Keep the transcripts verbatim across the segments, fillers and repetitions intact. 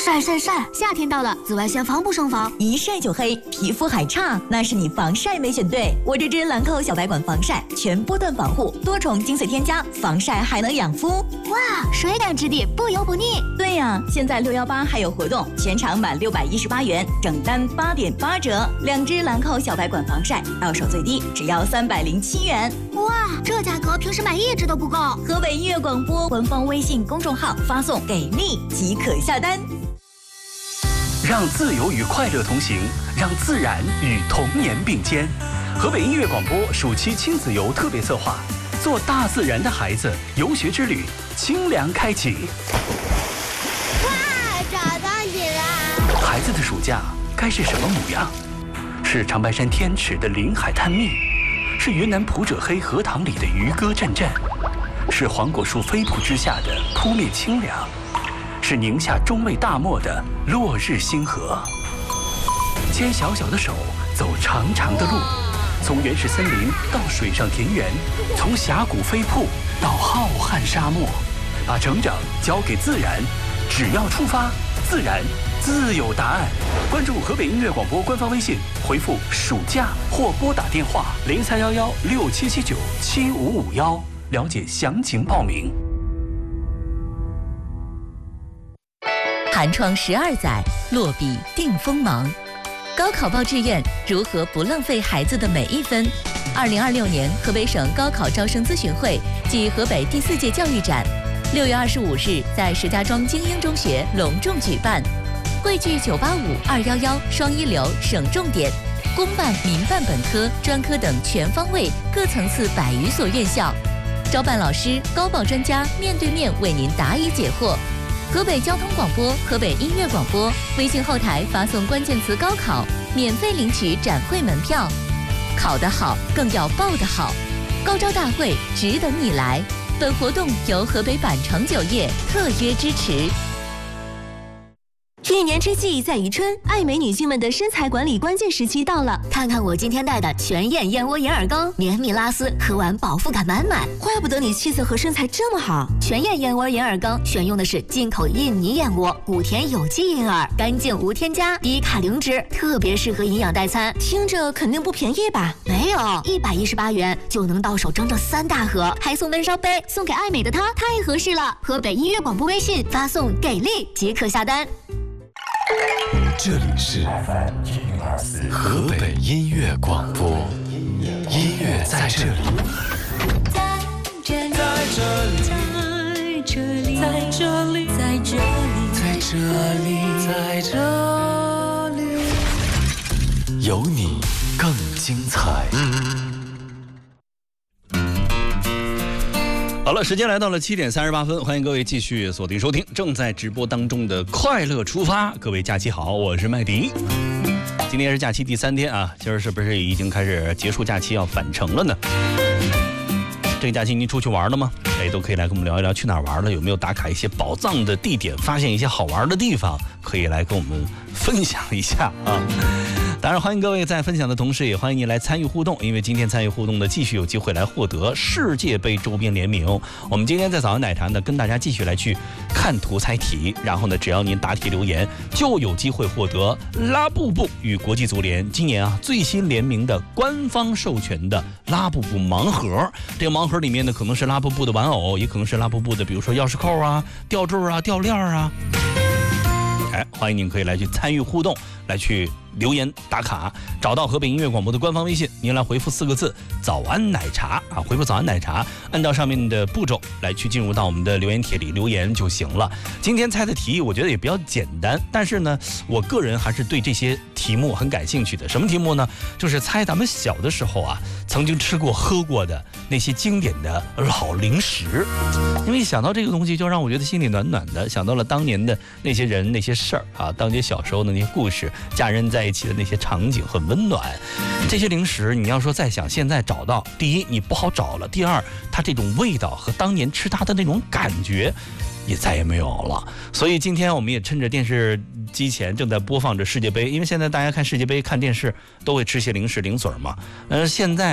晒晒晒，夏天到了，紫外线防不胜防， 一晒就黑，皮肤还差，那是你防晒没选对。我这支兰蔻小白管防晒，全波段防护，多重精粹添加，防晒还能养肤。 哇，水感质地，不油不腻。 对呀，现在六一八还有活动，全场满六百一十八元，整单八点八折。两支兰蔻小白管防晒，到手最低只要三百零七元。 哇，这价格平时买一支都不够。 河北音乐广播官方微信公众号发送给力即可下单。 让自由与快乐同行，让自然与童年并肩。河北音乐广播暑期亲子游特别策划，做大自然的孩子游学之旅，清凉开启。 哇，找到你了！ 孩子的暑假该是什么模样？是长白山天池的临海探秘，是云南普者黑荷塘里的渔歌阵阵，是黄果树飞瀑之下的扑面清凉，是宁夏中卫大漠的落日星河。牵小小的手，走长长的路，从原始森林到水上田园，从峡谷飞瀑到浩瀚沙漠，把成长交给自然，只要出发，自然自有答案。关注河北音乐广播官方微信，回复暑假或拨打电话零三幺幺六七七九七五五幺，了解详情报名。 寒窗十二载，落笔定锋芒。高考报志愿，如何不浪费孩子的每一分？二零二六年河北省高考招生咨询会暨河北第四届教育展，六月二十五日在石家庄精英中学隆重举办，汇聚九八五、二幺幺、双一流、省重点、公办、民办本科、专科等全方位各层次百余所院校，招办老师、高报专家面对面为您答疑解惑。河北交通广播、河北音乐广播微信后台发送关键词高考，免费领取展会门票。考得好，更要报得好。高招大会值得你来。本活动由河北百城酒业特约支持。 一年之计在于春，爱美女性们的身材管理关键时期到了。 看看我今天带的全燕燕窝银耳羹，绵密拉丝，喝完饱腹感满满。 怪不得你气色和身材这么好。 全燕燕窝银耳羹选用的是进口印尼燕窝，古田有机银耳，干净无添加，低卡零脂，特别适合营养代餐。 听着肯定不便宜吧？ 没有，一百一十八元就能到手整整三大盒，还送温烧杯，送给爱美的她，太合适了。河北音乐广播微信发送给力即可下单。 这里是河北音乐广播，音乐在这里， 在这里，在这里，在这里，在这里， 在这里，在这里，有你更精彩。 好了，时间来到了七点三十八分，欢迎各位继续锁定收听正在直播当中的快乐出发。各位假期好，我是麦迪。今天是假期第三天啊，今儿是不是已经开始结束假期要返程了呢？这个假期您出去玩了吗？哎，都可以来跟我们聊一聊去哪儿玩了，有没有打卡一些宝藏的地点，发现一些好玩的地方，可以来跟我们分享一下啊。当然欢迎各位在分享的同时，也欢迎您来参与互动，因为今天参与互动的继续有机会来获得世界杯周边联名。我们今天在早安奶茶呢，跟大家继续来去看图猜题，然后呢，只要您答题留言，就有机会获得拉布布与国际足联今年啊最新联名的官方授权的拉布布盲盒。这个盲盒里面呢，可能是拉布布的玩偶，也可能是拉布布的，比如说钥匙扣啊、吊坠啊、吊链啊。哎，欢迎您可以来去参与互动，来去留言打卡，找到河北音乐广播的官方微信，您来回复四个字早安奶茶啊，回复早安奶茶，按照上面的步骤来去进入到我们的留言帖里留言就行了。今天猜的题我觉得也比较简单，但是呢我个人还是对这些题目很感兴趣的。什么题目呢？就是猜咱们小的时候啊曾经吃过喝过的那些经典的老零食。因为想到这个东西就让我觉得心里暖暖的，想到了当年的那些人那些事儿啊，当年小时候的那些故事，家人在一起的那些场景很温暖。这些零食你要说再想现在找到，第一你不好找了，第二它这种味道和当年吃它的那种感觉也再也没有了。所以今天我们也趁着电视机前正在播放着世界杯，因为现在大家看世界杯看电视都会吃些零食零嘴嘛。呃，现在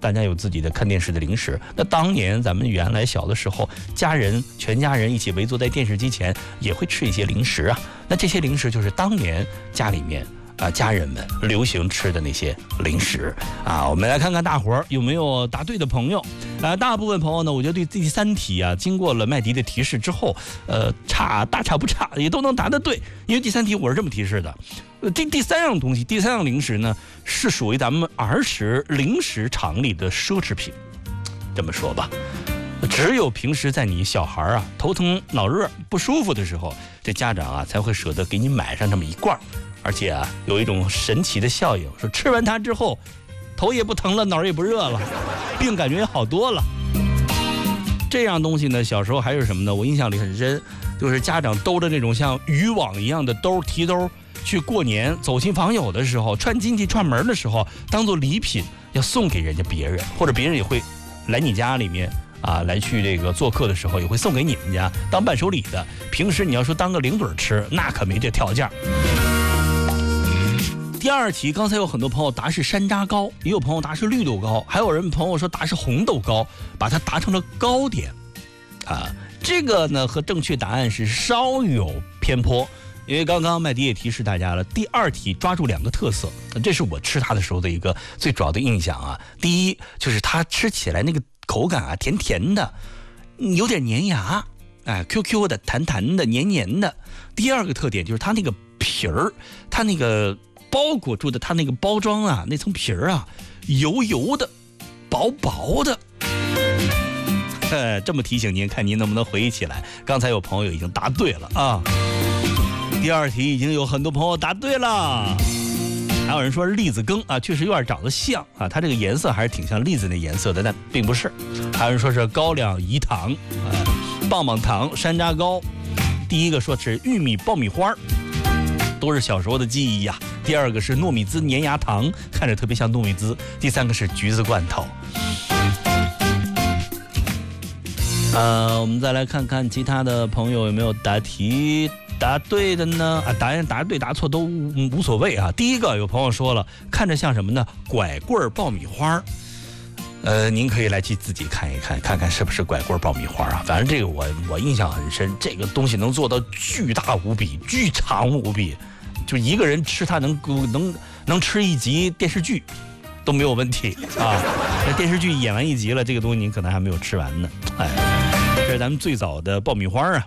大家有自己的看电视的零食。那当年咱们原来小的时候，家人全家人一起围坐在电视机前，也会吃一些零食啊。那这些零食就是当年家里面啊家人们流行吃的那些零食啊。我们来看看大伙儿有没有答对的朋友啊。大部分朋友呢，我觉得对第三题啊，经过了麦迪的提示之后，呃，差大差不差，也都能答得对。因为第三题我是这么提示的。第第三样东西，第三样零食呢，是属于咱们儿时零食场里的奢侈品。这么说吧，只有平时在你小孩啊头疼脑热不舒服的时候，这家长啊才会舍得给你买上这么一罐，而且啊有一种神奇的效应，说吃完它之后，头也不疼了，脑也不热了，病感觉也好多了。这样东西呢，小时候还有什么呢？我印象里很深，就是家长兜着那种像渔网一样的兜提兜。去过年走亲访友的时候，串亲戚串门的时候，当做礼品要送给人家别人，或者别人也会来你家里面啊，来去这个做客的时候，也会送给你们家当伴手礼的。平时你要说当个零嘴吃，那可没这条件。第二题，刚才有很多朋友答是山楂糕，也有朋友答是绿豆糕，还有人朋友说答是红豆糕，把它答成了糕点啊。这个呢和正确答案是稍有偏颇。因为刚刚麦迪也提示大家了，第二题抓住两个特色，这是我吃它的时候的一个最主要的印象啊。第一就是它吃起来那个口感啊，甜甜的，有点粘牙，哎 ，Q Q 的、弹弹的、黏黏的。第二个特点就是它那个皮儿，它那个包裹住的它那个包装啊，那层皮儿啊，油油的、薄薄的。呃，这么提醒您，看您能不能回忆起来。刚才有朋友已经答对了啊。第二题已经有很多朋友答对了，还有人说栗子羹啊，确实有点长得像啊，它这个颜色还是挺像栗子那颜色的，但并不是。还有人说是高粱饴糖、啊、棒棒糖、山楂糕。第一个说是玉米爆米花，都是小时候的记忆呀、啊。第二个是糯米糍粘牙糖，看着特别像糯米糍。第三个是橘子罐头。呃，我们再来看看其他的朋友有没有答题。答对的呢啊，答案答对答错都无所谓啊。第一个有朋友说了，看着像什么呢？拐棍爆米花。呃，您可以来去自己看一看，看看是不是拐棍爆米花啊。反正这个我我印象很深，这个东西能做到巨大无比、巨长无比，就一个人吃它能能能吃一集电视剧都没有问题啊。那电视剧演完一集了，这个东西您可能还没有吃完呢。哎，这是咱们最早的爆米花啊。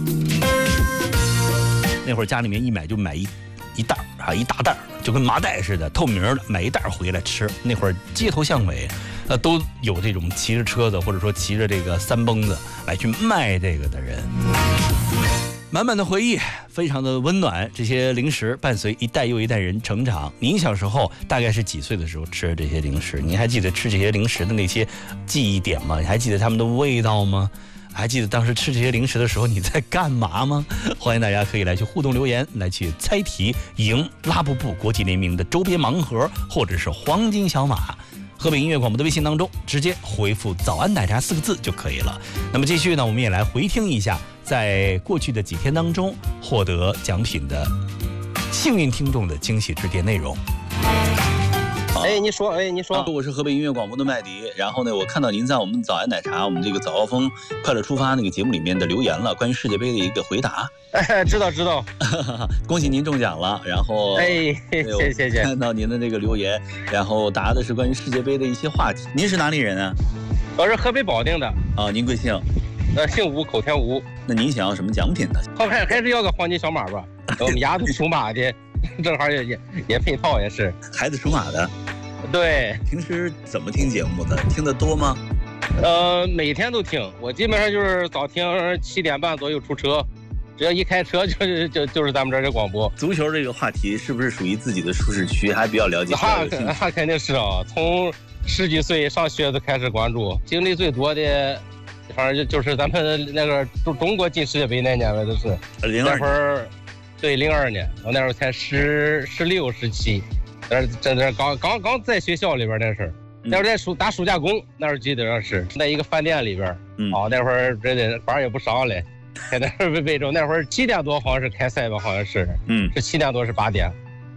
那会儿家里面一买就买一一袋啊，一大袋，就跟麻袋似的，透明的，买一袋回来吃。那会儿街头巷尾，呃，都有这种骑着车子或者说骑着这个三蹦子来去卖这个的人。满满的回忆，非常的温暖。这些零食伴随一代又一代人成长。您小时候大概是几岁的时候吃的这些零食？您还记得吃这些零食的那些记忆点吗？你还记得它们的味道吗？还记得当时吃这些零食的时候你在干嘛吗？欢迎大家可以来去互动留言，来去猜题，赢拉布布国际联名的周边盲盒或者是黄金小马。河北音乐广播的微信当中直接回复早安奶茶四个字就可以了。那么继续呢，我们也来回听一下在过去的几天当中获得奖品的幸运听众的惊喜致电内容。 哎，你说，哎，你说、啊， 我是河北音乐广播的麦迪。然后呢，我看到您在我们早安奶茶，我们这个早高峰快乐出发那个节目里面的留言了，关于世界杯的一个回答。 哎，知道知道， 恭喜您中奖了。然后， 哎，谢谢谢谢。 看到您的这个留言，然后答的是关于世界杯的一些话题。您是哪里人啊？ 我是河北保定的。 啊，您贵姓？ 呃，姓吴，口田吴。 那您想要什么奖品呢？ 好，还还是要个黄金小马吧。我们丫头属马的，正好也也也配套也是。 孩子属马的。 对， 平时怎么听节目的？听得多吗？ 呃，每天都听，我基本上就是早听七点半左右出车，只要一开车就就就是咱们这儿的广播。 足球这个话题是不是属于自己的舒适区？还比较了解？ 那那肯定是啊，从十几岁上学就开始关注，经历最多的，反正就就是咱们那个中中国进世界杯那年了，都是零二那会儿，对，零二年，我那时候才十十六十七。但是真的刚刚刚在学校里边那事儿，那会儿在暑打暑假工，那时候记得上是在一个饭店里边，嗯，啊那会儿真的班也不上嘞，在那儿魏州那会儿七点多好像是开赛吧，好像是，嗯，是七点多是八点，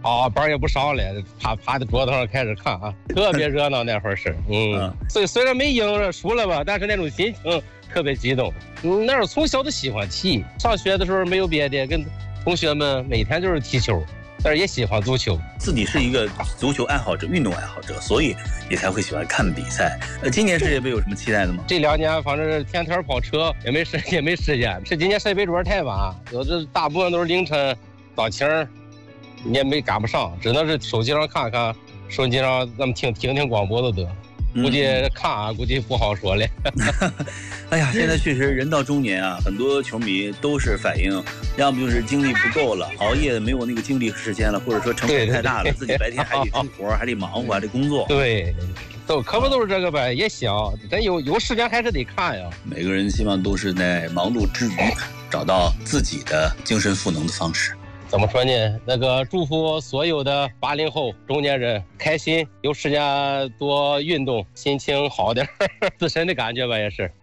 啊，班也不上了，趴趴在桌子上开始看啊，特别热闹那会儿是，嗯，虽虽然没赢输了吧，但是那种心情特别激动。嗯，那时候从小都喜欢踢，上学的时候没有别的，跟同学们每天就是踢球，但是也喜欢足球。 自己是一个足球爱好者、运动爱好者，所以也才会喜欢看比赛。呃，今年世界杯有什么期待的吗？ 这两年反正天天跑车，也没时也没时间。是今年世界杯主要太晚，有的大部分都是凌晨早清，你也没赶不上，只能是手机上看看，手机上咱们听听听广播都得。估计看啊，估计不好说了。 哎呀，现在确实人到中年啊，很多球迷都是反映，要不就是精力不够了，熬夜没有那个精力和时间了，或者说成本太大了，自己白天还得出活，还得忙活，还得工作。 对，都可不都是这个呗，也想，咱有有时间还是得看呀。 每个人希望都是在忙碌之余，找到自己的精神赋能的方式。 怎么说呢？那个祝福所有的八零后中年人开心，有时间多运动，心情好点，自身的感觉吧也是。